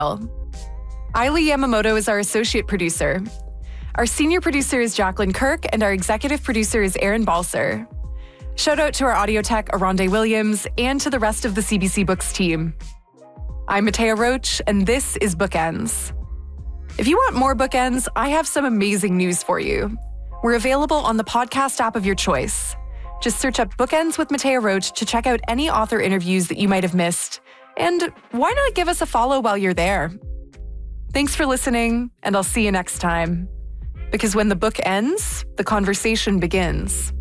Ailey Yamamoto is our associate producer. Our senior producer is Jacqueline Kirk, and our executive producer is Aaron Balser. Shout out to our audio tech, Aronde Williams, and to the rest of the CBC Books team. I'm Matea Roach, and this is Bookends. If you want more Bookends, I have some amazing news for you. We're available on the podcast app of your choice. Just search up Bookends with Matea Roach to check out any author interviews that you might have missed. And why not give us a follow while you're there? Thanks for listening, and I'll see you next time. Because when the book ends, the conversation begins.